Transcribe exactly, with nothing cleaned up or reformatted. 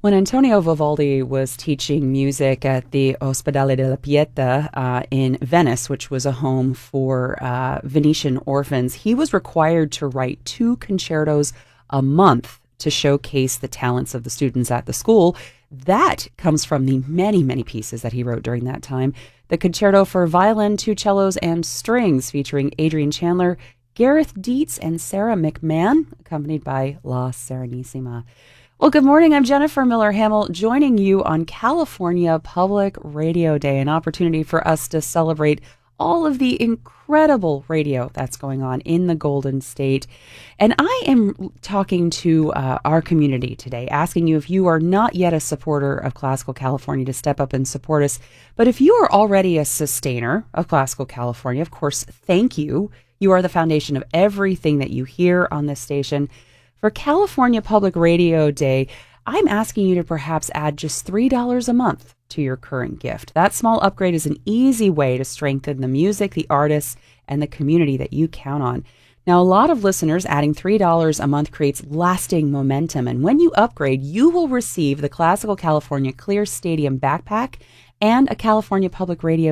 When Antonio Vivaldi was teaching music at the Ospedale della Pieta uh, in Venice, which was a home for uh, Venetian orphans, he was required to write two concertos a month to showcase the talents of the students at the school. That comes from the many, many pieces that he wrote during that time. The concerto for violin, two cellos, and strings, featuring Adrian Chandler, Gareth Dietz, and Sarah McMahon, accompanied by La Serenissima. Well, good morning. I'm Jennifer Miller-Hamill, joining you on California Public Radio Day, an opportunity for us to celebrate all of the incredible radio that's going on in the Golden State. And I am talking to uh, our community today, asking you, if you are not yet a supporter of Classical California, to step up and support us. But if you are already a sustainer of Classical California, of course, thank you. You are the foundation of everything that you hear on this station. For California Public Radio Day, I'm asking you to perhaps add just three dollars a month to your current gift. That small upgrade is an easy way to strengthen the music, the artists, and the community that you count on. Now, a lot of listeners, adding three dollars a month creates lasting momentum. And when you upgrade, you will receive the Classical California Clear Stadium backpack and a California Public Radio